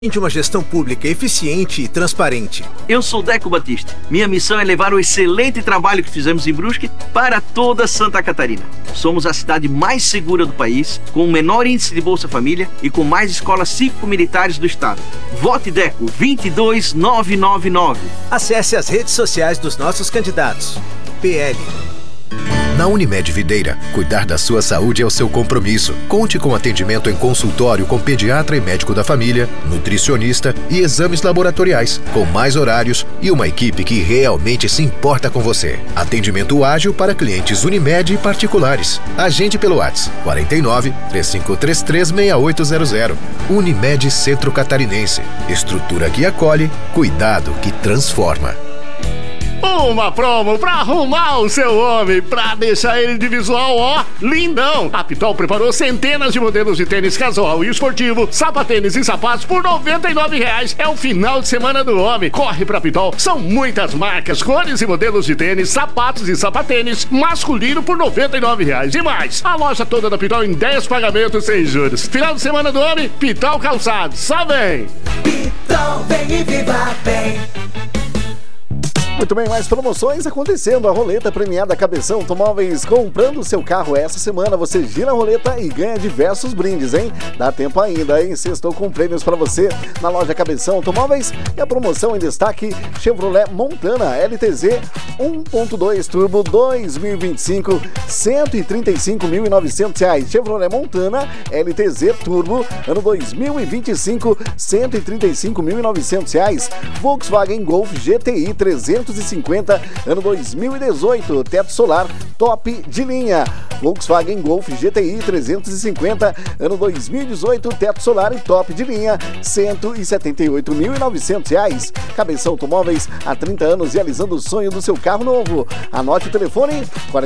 De uma gestão pública eficiente e transparente. Eu sou Deco Batista. Minha missão é levar o excelente trabalho que fizemos em Brusque para toda Santa Catarina. Somos a cidade mais segura do país, com o menor índice de Bolsa Família e com mais escolas cívico-militares do estado. Vote Deco 22999. Acesse as redes sociais dos nossos candidatos. PL. Na Unimed Videira, cuidar da sua saúde é o seu compromisso. Conte com atendimento em consultório com pediatra e médico da família, nutricionista e exames laboratoriais, com mais horários e uma equipe que realmente se importa com você. Atendimento ágil para clientes Unimed e particulares. Agende pelo WhatsApp 49 3533 6800. Unimed Centro Catarinense. Estrutura que acolhe, cuidado que transforma. Uma promo pra arrumar o seu homem, pra deixar ele de visual, ó, lindão. A Pitol preparou centenas de modelos de tênis casual e esportivo, sapatênis e sapatos por R$99. É o final de semana do homem. Corre pra Pitol. São muitas marcas, cores e modelos de tênis, sapatos e sapatênis masculino por R$99. E mais, a loja toda da Pitol em 10 pagamentos sem juros. Final de semana do homem, Pitol Calçados. Só vem! Pitol, vem e viva bem! Muito bem, mais promoções acontecendo. A roleta premiada Cabeção Automóveis. Comprando o seu carro essa semana, você gira a roleta e ganha diversos brindes, hein? Dá tempo ainda, hein? Sextou com prêmios para você na loja Cabeção Automóveis. E a promoção em destaque, Chevrolet Montana LTZ 1.2 Turbo 2025, R$135.900. Chevrolet Montana LTZ Turbo, ano 2025, R$135.900. Volkswagen Golf GTI 350, ano 2018, teto solar top de linha. Volkswagen Golf GTI 350, ano 2018, teto solar e top de linha, R$178.900. Cabeção Automóveis, há 30 anos realizando o sonho do seu carro novo. Anote o telefone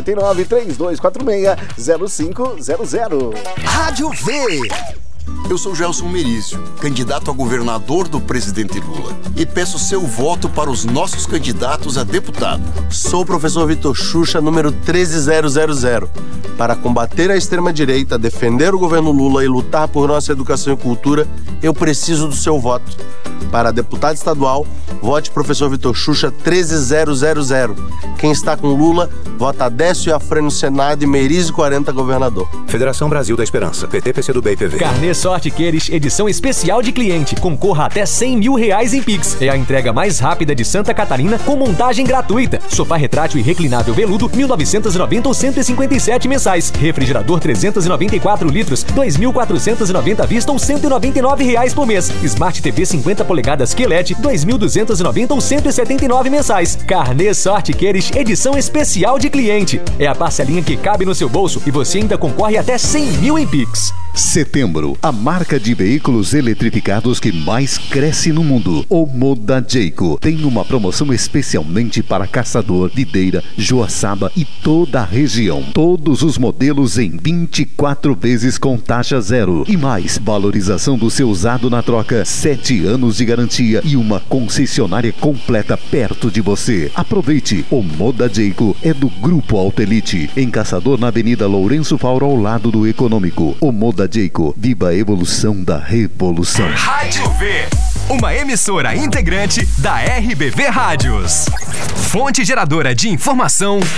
49-3246-0500. Rádio V. Eu sou Gelson Merizio, candidato a governador do presidente Lula, e peço seu voto para os nossos candidatos a deputado. Sou o professor Vitor Xuxa, número 13000. Para combater a extrema-direita, defender o governo Lula e lutar por nossa educação e cultura, eu preciso do seu voto. Para deputado estadual, vote professor Vitor Xuxa 13000. Quem está com Lula, vota Décio Iafrem no Senado e Merizio 40 governador. Federação Brasil da Esperança, PT, PCdoB e PV. Carnê Sorte Queires, edição especial de cliente. Concorra até R$100 mil em Pix. É a entrega mais rápida de Santa Catarina com montagem gratuita. Sofá retrátil e reclinável veludo, 1.990 ou 157 mensais. Refrigerador 394 litros, 2.490 à vista ou R$199 por mês. Smart TV 50 polegadas QLED, 2.290 ou 179 mensais. Carnê Sorte Queires, edição especial de cliente. É a parcelinha que cabe no seu bolso e você ainda concorre até R$100 mil em Pix. Setembro, a marca de veículos eletrificados que mais cresce no mundo, o Moda Jayco, tem uma promoção especialmente para Caçador, Videira, Joaçaba e toda a região. Todos os modelos em 24 vezes com taxa zero. E mais, valorização do seu usado na troca, 7 anos de garantia e uma concessionária completa perto de você. Aproveite, o Moda Jayco é do Grupo Autelite, em Caçador, na Avenida Lourenço Fauro, ao lado do Econômico. O Moda Jayco, viva a evolução da revolução. Rádio V, uma emissora integrante da RBV Rádios. Fonte geradora de informação